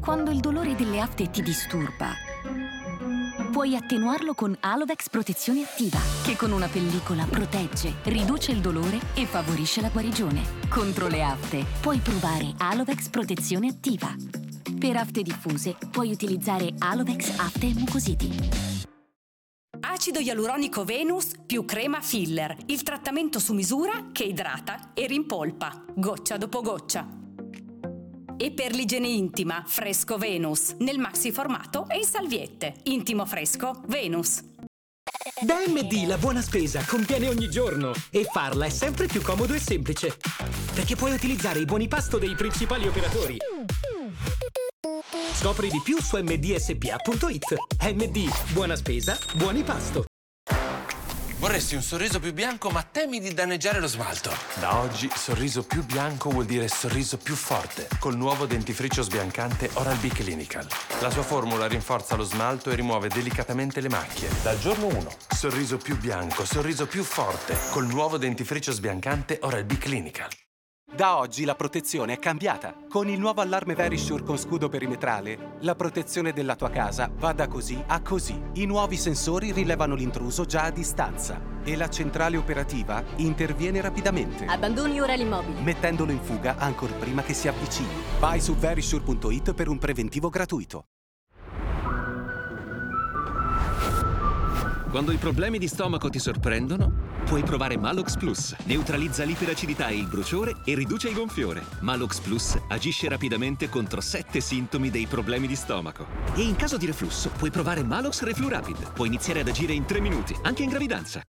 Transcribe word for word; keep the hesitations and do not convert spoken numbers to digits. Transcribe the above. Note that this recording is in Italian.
Quando il dolore delle afte ti disturba, puoi attenuarlo con Alovex Protezione Attiva, che con una pellicola protegge, riduce il dolore e favorisce la guarigione. Contro le afte puoi provare Alovex Protezione Attiva. Per afte diffuse puoi utilizzare Alovex Afte e Mucositi. Acido ialuronico Venus più crema filler, il trattamento su misura che idrata e rimpolpa, goccia dopo goccia. E per l'igiene intima, Fresco Venus, nel maxi formato e in salviette. Intimo fresco Venus. Da M D la buona spesa conviene ogni giorno e farla è sempre più comodo e semplice, perché puoi utilizzare i buoni pasto dei principali operatori. Scopri di più su m d s p a punto i t. M D, buona spesa, buoni pasto. Vorresti un sorriso più bianco ma temi di danneggiare lo smalto. Da oggi sorriso più bianco vuol dire sorriso più forte. Col nuovo dentifricio sbiancante Oral-B Clinical. La sua formula rinforza lo smalto e rimuove delicatamente le macchie. Dal giorno uno. Sorriso più bianco, sorriso più forte. Col nuovo dentifricio sbiancante Oral-B Clinical. Da oggi la protezione è cambiata. Con il nuovo allarme Verisure con scudo perimetrale, la protezione della tua casa va da così a così. I nuovi sensori rilevano l'intruso già a distanza e la centrale operativa interviene rapidamente. Abbandoni ora l'immobile, mettendolo in fuga ancor prima che si avvicini. Vai su verisure punto i t per un preventivo gratuito. Quando i problemi di stomaco ti sorprendono, puoi provare Malox Plus. Neutralizza l'iperacidità e il bruciore e riduce il gonfiore. Malox Plus agisce rapidamente contro sette sintomi dei problemi di stomaco. E in caso di reflusso, puoi provare Malox Reflu Rapid. Può iniziare ad agire in tre minuti, anche in gravidanza.